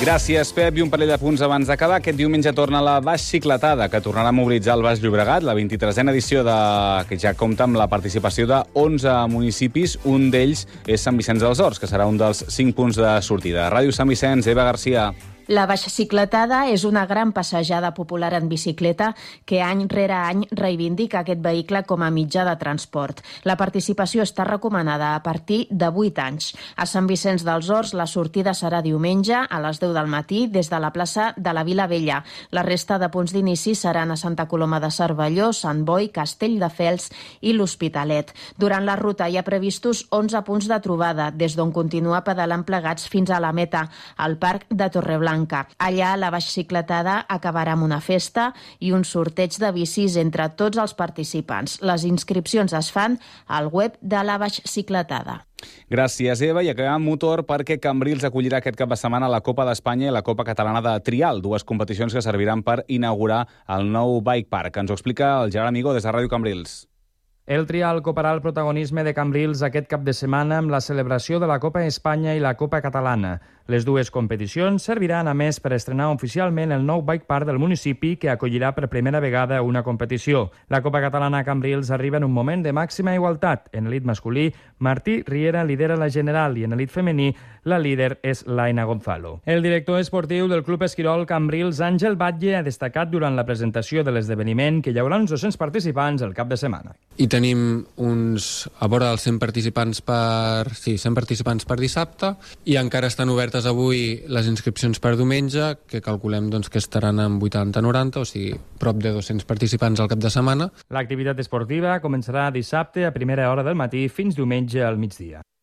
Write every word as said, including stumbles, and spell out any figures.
Gràcies, Pep. I un parell de punts abans d'acabar. Aquest diumenge torna la Baix Xicletada, que tornarà a mobilitzar el Baix Llobregat, la vint-i-tresena edició de... que ja compta amb la participació de onze municipis. Un d'ells és Sant Vicenç dels Horts, que serà un dels cinc punts de sortida. Ràdio Sant Vicenç, Eva Garcia. La Baixa Xicletada és una gran passejada popular en bicicleta que any rere any reivindica aquest vehicle com a mitjà de transport. La participació està recomanada a partir de vuit anys. A Sant Vicenç dels Horts la sortida serà diumenge a les deu del matí des de la plaça de la Vila Vella. La resta de punts d'inici seran a Santa Coloma de Cervelló, Sant Boi, Castelldefels i l'Hospitalet. Durant la ruta hi ha previstos onze punts de trobada, des d'on continuar pedalant plegats fins a la meta, al Parc de Torreblanca. Allà, la Baixa Xicletada acabarà amb una festa i un sorteig de bicis entre tots els participants. Les inscripcions es fan al web de la Baixa Xicletada. Gràcies, Eva. I acabem amb motor perquè Cambrils acollirà aquest cap de setmana la Copa d'Espanya i la Copa Catalana de Trial, dues competicions que serviran per inaugurar el nou Bike Park. Ens ho explica el Gerard Amigó des de Ràdio Cambrils. El trial coparà el protagonisme de Cambrils aquest cap de setmana amb la celebració de la Copa Espanya i la Copa Catalana. Les dues competicions serviran, a més, per estrenar oficialment el nou Bike Park del municipi, que acollirà per primera vegada una competició. La Copa Catalana a Cambrils arriba en un moment de màxima igualtat. En elit masculí, Martí Riera lidera la general i en elit femení la líder és l'Aina Gonzalo. El director esportiu del Club Esquirol Cambrils, Àngel Batlle, ha destacat durant la presentació de l'esdeveniment que hi haurà uns dos-cents participants el cap de setmana. I tenim uns, a vora dels cent participants per, sí, cent participants per dissabte i encara estan obertes avui les inscripcions per diumenge, que calculem doncs, que estaran en vuitanta noranta, o sigui, prop de dos-cents participants al cap de setmana. L'activitat esportiva començarà dissabte a primera hora del matí fins diumenge al migdia.